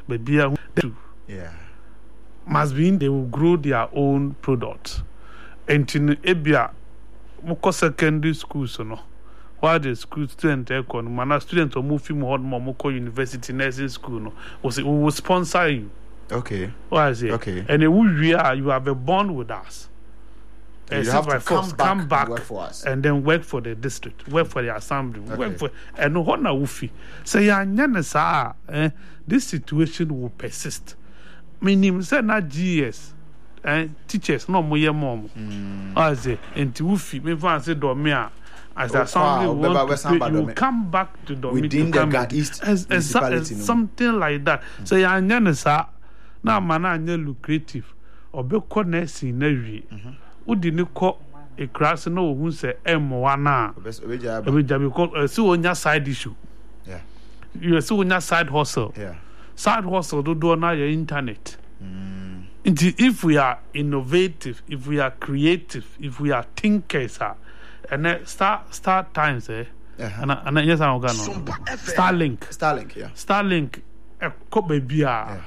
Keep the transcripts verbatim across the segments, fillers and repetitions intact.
baby, yeah, must be they will grow their own products. And in Ebia, moko secondary schools, so no. While the school student econ, man, students are moving more moko university nursing school, no, was it we will sponsor you. Okay. What is it? Okay. And then we are you have a bond with us. And you Uh, have since to my come first, back, come back and work for us. and then work for the district, work for the assembly, Okay. work for and what na wufi. Say ya nyane sa eh this situation will persist. Meaning say na G S and teachers no mo ye mom. I say enti wufi me fan say do me a as the Oh, assembly wow. want Beba- to pay, Beba- you Beba- come back to the Within the Ga- East as, as, as, municipality, no? something like that. Say ya nyane sa na man anya lucrative obekọ nursing na wie. Udi ni kọ a class no who say M one na Obes- obeja aba. Ebeja because uh, see on your side issue. Yeah. You see on your side hustle. Yeah. Side hustle do do na your internet. Nti if we are innovative, if we are creative, if we are thinkers, uh, and then start start times eh. Uh-huh. And and yes I'm going on. Starlink. Starlink, yeah. Starlink e ko baby a.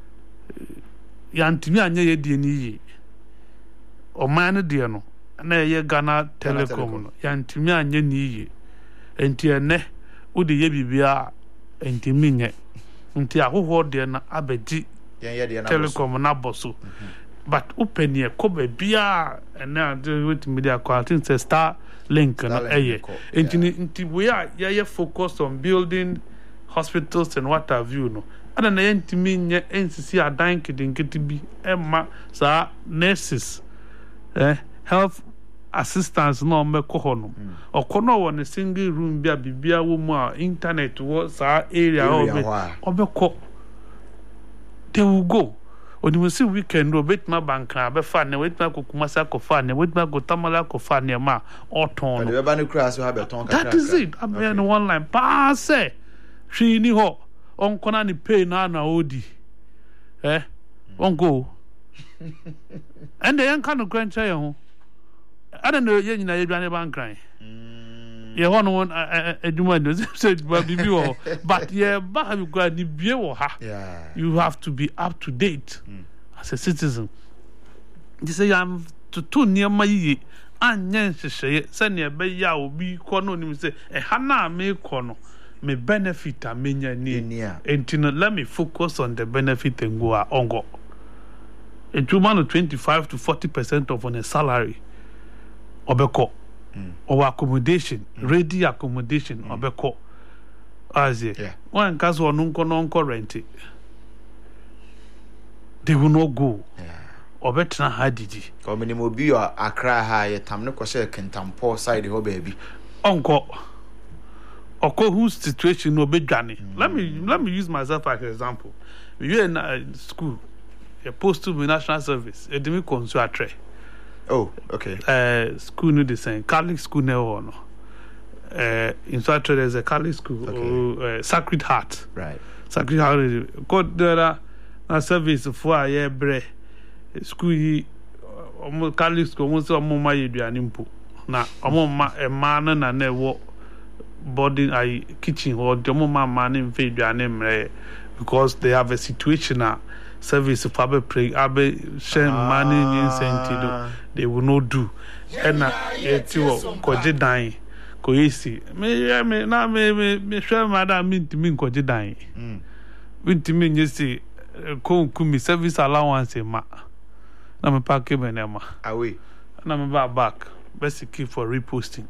Ya ntimi anya ye die ni yi. O man no die no. Na ye Ghana Telecom Telecom. no. Ya ntimi anya ni yi. Enti ene wo de ye bibia ntimi nye. Nti ahoho de na abeji Yeah, yeah, yeah. Telecom na boso. But open here ko bibia na de with media quality say Star link no Starlink eye. ko, Enti yeah. ni- nti we are ye focused on building hospitals and what have you no. Ada na yentimi nye nsisi adan kidinkiti bi emma sa nurses eh health assistants no meko ho no okono wo ne single room bia bibia wo mu a internet wo sa area Area obe hɔ a. obeko they will go oni we see weekend ro betma banka be fa ne wetma kokumasa ko fa ne wetma go tamala ko fa ne ma oton But no the Beba no crash will have a tongue. that is it I'm okay. In one line pass hwe ni ho onkona ni pay na na odi eh ongo and the yan kan kwancha ye ho ada no ye nyina ye dwane ban kran ye ho no aduma no say bibi wo but ye ba ha bi kwa ni bie wo ha Yeah. you have to be up to date as a citizen you say I'm to to near my yi anya nhyehyeye se ne be ya obi kɔ no nim say e ha na me kɔ no me benefit a menya ni Enia. entino let me focus on the benefit and go ongo entuma no twenty-five to forty percent of on a salary obeko or accommodation ready accommodation obeko as it Yeah. one case or nunko nonko rent it they will not go Yeah. obetna hadiji Ko minimo bi o Accra ha ye tam ne ko she Kentampo side ho baby. onko oko whose situation no bedwane let me let me use myself as an example you in uh, school a post to national service e demi konsu atre Oh, okay. uh school no the same Catholic school no no uh in so atre there's a Catholic school Okay. or uh, Sacred Heart Right. Sacred Heart go there na service for a year bre school yi omo Catholic school omo so omo ma yeduane mpo na omo ma e ma na na na wo body I kitchen or the mama man in name because they have a situation uh, service for abe pray abe share money incentive they will not do and na eti wo koje dan ko yesi me me na me me me share madam me ntimi koje dan Mm. me ntimi nyesi ko kumi service allowance ma na me pack me na ma Away. na me ba back basic key for reposting.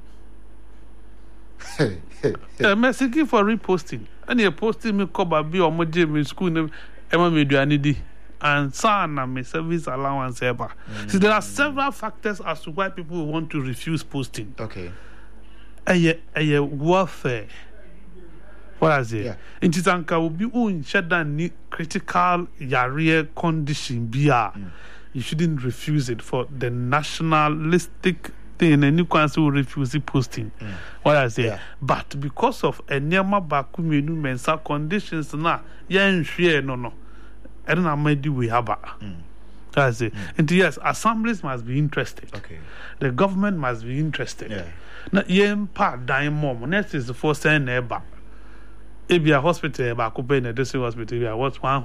Yeah, message for reposting. And you posting me cover be or moje me school ne ema me duane di and sana me service allowance ever. See there are several factors as to why people want to refuse posting. Okay. Eye eye warfare. What is it? Yeah. In Titanka will be un shada ni critical yare condition bia. You shouldn't refuse it for the nationalistic thing and you can still refuse it posting. Mm. What I say, Yeah. but because of a nyama baku menu mensa conditions na yen share no no. I don't know maybe we have. That's it. And yes, assemblies must be interested. Okay. The government must be interested. Yeah. Na yen pa dime mom. Next is the first send eba. If you hospital eba, could be in a district hospital, what one